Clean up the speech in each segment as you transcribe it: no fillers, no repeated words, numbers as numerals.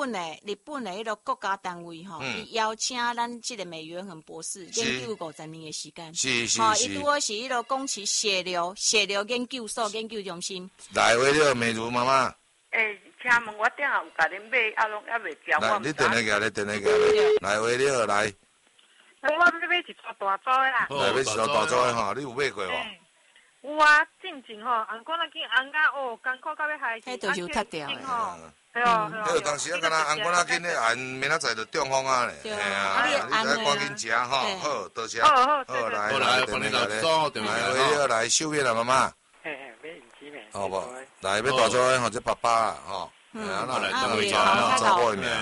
本的迄个国家单位吼，伊邀请咱这个美元恒博士研究50年的时间。 是。 伊拄好是迄个宫崎血流研究所研究中心。 来，为了美如妈妈。 请问我顶下有甲恁买，拢还袂交。 来，你电话过来，来，为了来。 我要买一撮大组的啦。 来，买一撮大组的吼，你有买过无？ 有啊，进前吼，红果那间红甲哦，艰苦到要害死。 迄都是有脱掉的。 迄当时啊，敢若红果那间咧按，明仔载就中风啊咧。 对啊，你赶紧食吼，好，多谢。 好， 来，电话来，为了来秀月啦，妈妈。 买银纸咩？ 好无？来，要大组的吼，这爸爸吼。 啊， 来， 较搞正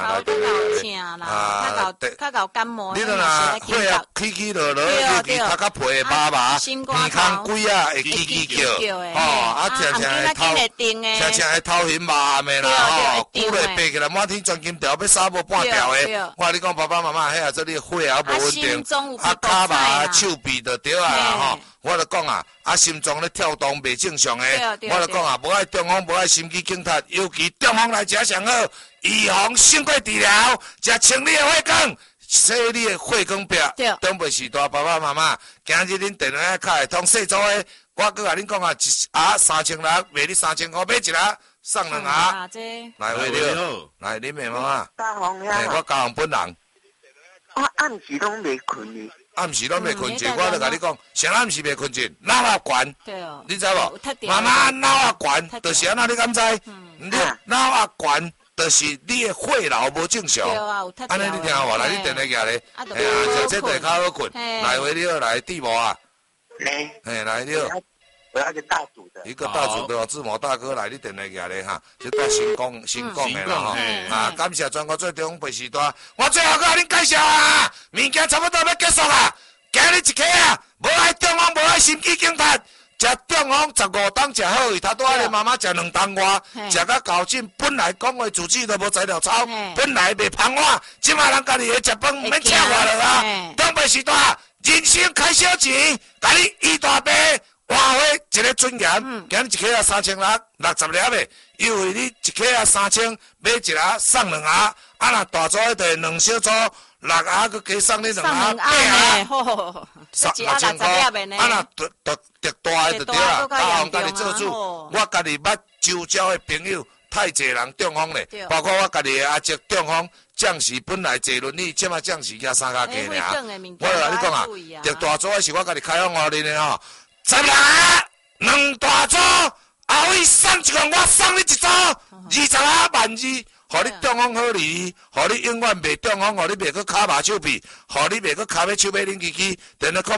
啦，较搞感冒。 你若血啊起落，尤其头壳皮麻麻，鼻孔鬼啊会叽叫，吼，常会头晕麻暗的啦，吼，骨类爬起来满天钻金条，要杀无半条的。我你讲爸爸妈妈，迄做你血啊无稳定，骹麻手臂就对啊啦，吼。我就讲啊，心脏咧跳动袂正常的，我就讲啊，无爱中风，无爱心肌梗塞，尤其中风来食上好，预防胜过治疗，食清理的血管，洗你的血管壁，长辈时代爸爸妈妈，今日恁电话卡会通细组的，我搁甲恁讲啊，一盒3600，卖你3000块，买一盒送2盒，来为了，来恁妹妈妈，我家红本人， 我暗时拢袂困呢。 暗时拢袂困觉，我就甲你讲，谁暗时袂困觉？脑啊悬，你知无？妈妈脑啊悬，就是安那，你敢知？你脑啊悬，就是你的血流无正常。安尼你听我来，你电话举咧，食这地较好困。来回你来地毛啊？来你。 我要一个大组的。 一个大组的志摩大哥来，你电话举咧哈，这带新讲的啦哈。感谢全国最中北时代，我最后甲恁介绍啊，物件差不多要结束啊。今日一客啊，无爱中风，无爱心肌梗塞，食中风15档食好，伊他拄仔咧妈妈食2档外，食到高进，本来讲话自己都无材料炒，本来袂芳我，即马人家己的食饭毋免请我了啊。中北时代，人生开小钱，甲你一大杯。换回一个尊严，今日一克啊3660粒的，因为你一克啊3000，买一盒送2盒，啊若大组就2小组6盒，佮加送你2盒8盒，6000块。啊若特大的就对啦，大红家己做主，我家己捌周遭的朋友太侪人中风咧，包括我家己的阿叔中风。暂时本来坐轮椅，即马暂时加3脚架尔。我甲你讲啊，特大组是我家己开放互恁的吼。16盒2大组，后尾送一个我送你一组，20盒12000，互你中风好利，互你永远袂中风，互你袂去骹麻手臂，互你袂去骹要手尾冷叽叽，电话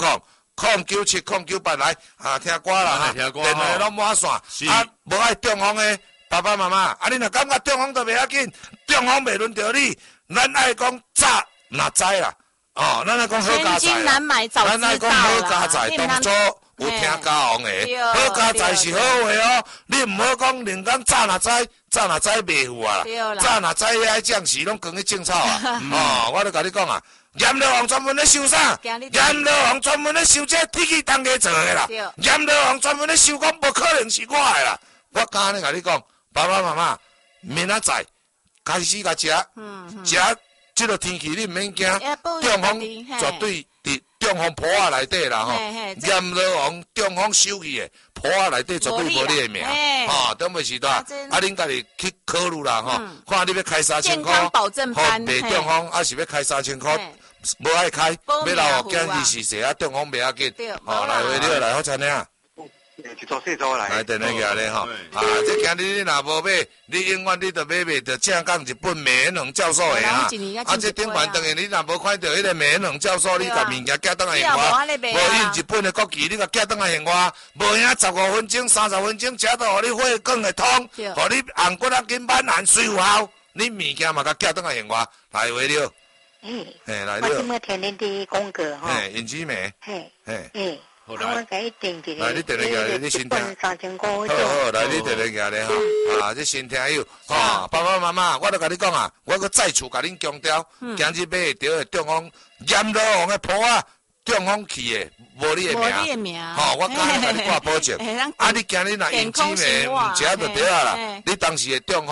08000978来听歌啦哈，电话拢满线，无爱中风的爸爸妈妈，你若感觉中风都袂要紧，中风袂轮到你，咱爱讲早若知啦，咱爱讲好家在，咱爱讲好家在，当初。有听家王的，好家在是好话哦。你唔好讲，人讲早若知袂赴啊，早若知遐将士拢讲去种草啊。我都甲你讲啊，阎罗王专门咧收啥？阎罗王专门咧收这铁器当家做的啦。阎罗王专门咧收讲，无可能是我的啦。我刚安尼甲你讲，爸爸妈妈，明仔载开始甲食，食这个天气你唔免惊，中风绝对伫。中风坡仔内底啦吼，阎罗王中风收去的坡仔内底绝对无你的命，等袂时代，恁家己去考虑啦吼，看你要开3000块，好袂中风，还是要开3000块，无爱开，要留互囝儿是谁啊？中风袂要紧，来回你来好餐厅。 一组细组来。 来电话举咧吼，这今日你若无买，你永远你都买袂到正港日本美元龙教授的啊！这顶悬当然你若无看到迄个美元龙教授，你甲物件寄倒来现我，无印日本的国旗，你甲寄倒来现我，无影15分钟、30分钟，食到互你血管会通，互你红骨啊筋满寒水有效，你物件嘛甲寄倒来现我，来话了。来了。 我今麦听恁的广告吼。 银纸梅。 我甲伊订一个， 来，你电话举，你先听。 3000块。 好，来，你电话举咧吼，这新听友，爸爸妈妈，我都甲你讲啊，我搁再次甲恁强调，今日买得到的中风，阎罗王的坡啊，中风去的，无你的命，我刚才甲你挂保证，你今日若用纸梅唔食就对啦，你当时的中风，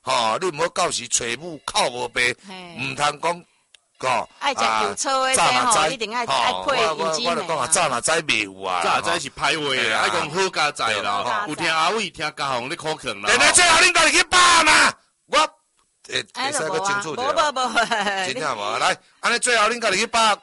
你唔好到时揣母靠无白，唔通讲。 爱食油醋的吼，一定爱配引子我就讲啊，早哪知袂有啊， 早知是歹话啊，爱讲好加在啦，有听阿伟听嘉宏咧口劝啦。 人家最后恁家己去把嘛，我会使个清楚者。 无， 真正无来，安尼最后恁家己去把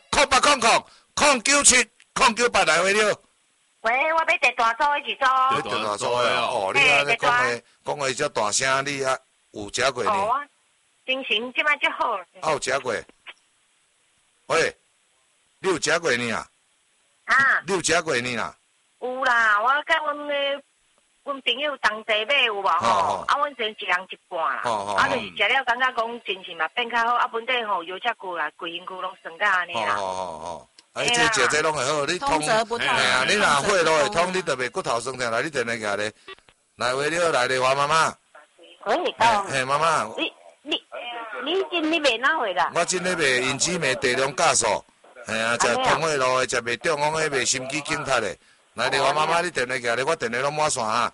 08000978来回了。 喂，我要地大组的是组。 地大组的哦，你安尼讲话遮大声，你啊有食过呢？ 哦，精神即摆足好。 有食过？喂，你有食过呢啊？你有食过呢啦？ 有啦，我甲阮朋友同齐买有无吼？阮先一人一半啦。就是食了感觉讲精神嘛变较好，本地吼油炸久啦，规身躯拢酸甲安尼啦。 这拢会好，你通则不通。 你若血路会通，你特别骨头酸痛来，你定来举咧。来话了，来咧，我妈妈。 喂， 妈妈。 你真你卖哪货啦？ 我真咧卖引子卖地量加速，食通血路的，食卖中风的，卖心肌梗塞的。来咧，我妈妈，你电话举咧，我电话拢满线哈。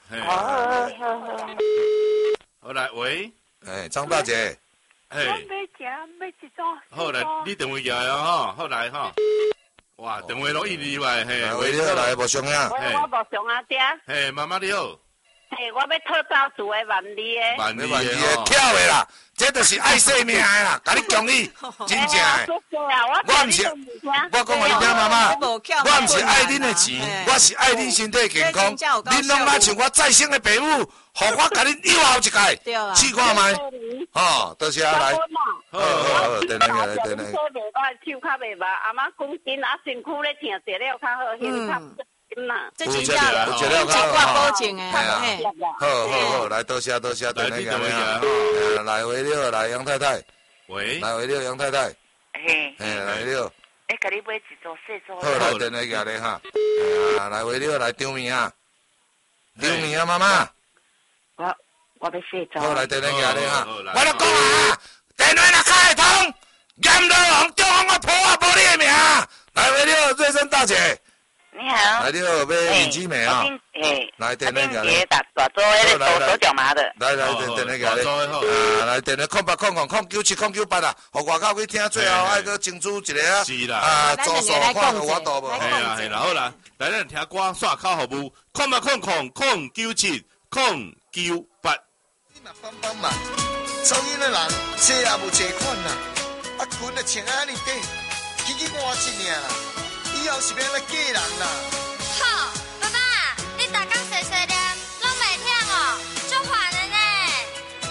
好来，喂。 张大姐。 我要一组。 好来，你电话举来哦，好来哈。哇，电话录音里外，嘿。 来，你好，来无相影。 我无相啊，爹。 嘿，妈妈你好。 我要讨到厝的万里的。 万里的，巧的啦。这就是爱生命的啦，甲你讲你，真正的。我唔是，我讲互你听，妈妈，我唔是爱恁的钱，我是爱恁身体健康。恁拢若像我再生的爸母，互我甲恁又后一届，试看卖。多谢来。好，等下来，等下。 手较袂麻，阿妈讲筋啊，身躯咧疼，食了较好，胸较紧啦。 这真正有挂保证的， 好，来多谢，等下来。来回了，来杨太太。 喂。 来回了，杨太太。来了。 甲你买一组细组。 好，来电话举咧哈。来回了，来张面啊。张面啊，妈妈。 我要细组。 好，来电话举咧哈。我咧讲啊，电话若开通，严老王中央我破啊无你的名。来回了，瑞珍大姐。 你好。 来了，要引子没啊？来电话举咧。 大桌迄个手脚麻的。 来，电话举咧。来电话08000978啦，互外口去听，最后爱去争取一个啊。 是啦。 做数看有法度无？ 系啦，好啦，来咱听歌刷口服务，08000978。 你嘛帮忙，走囡仔人车也无坐款啦，裙啊穿安尼短，起换一领啦，以后是要来嫁人啦。